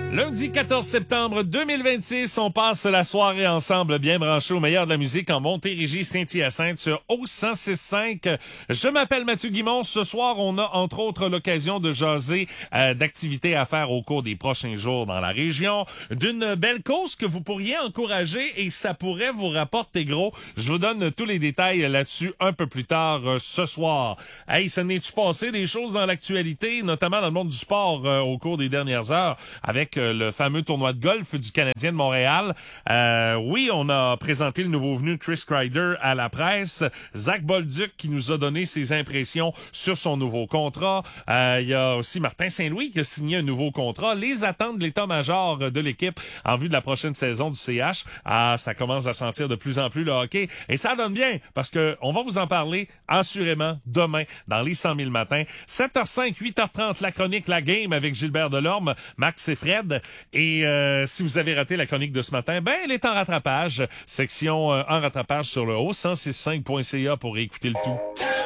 Lundi 14 septembre 2026, on passe la soirée ensemble bien branchés au meilleur de la musique en Montérégie, Saint-Hyacinthe sur O106.5. Je m'appelle Mathieu Guimond. Ce soir, on a entre autres l'occasion de jaser d'activités à faire au cours des prochains jours dans la région, d'une belle cause que vous pourriez encourager et ça pourrait vous rapporter gros. Je vous donne tous les détails là-dessus un peu plus tard ce soir. Hey, ça n'est-tu passé des choses dans l'actualité, notamment dans le monde du sport au cours des dernières heures avec le fameux tournoi de golf du Canadien de Montréal. Oui, on a présenté le nouveau venu Chris Kreider à la presse. Zach Bolduc qui nous a donné ses impressions sur son nouveau contrat. Il y a aussi Martin Saint-Louis qui a signé un nouveau contrat. Les attentes de l'état-major de l'équipe en vue de la prochaine saison du CH. Ça commence à sentir de plus en plus le hockey. Et ça donne bien parce que on va vous en parler assurément demain dans les 100 000 matins. 7h05, 8h30, la chronique La Game avec Gilbert Delorme, Max et Fred. Et si vous avez raté la chronique de ce matin, ben elle est en rattrapage. Section en rattrapage sur le O106.5.ca pour écouter le tout.